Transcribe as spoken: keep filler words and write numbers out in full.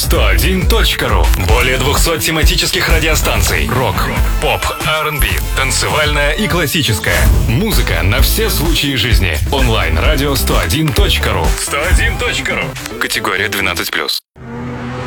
сто один точка ру. Более двухсот тематических радиостанций. Рок, поп, ар энд би, танцевальная и классическая. Музыка на все случаи жизни. Онлайн-радио сто один точка ру. сто один точка ру. Категория двенадцать плюс.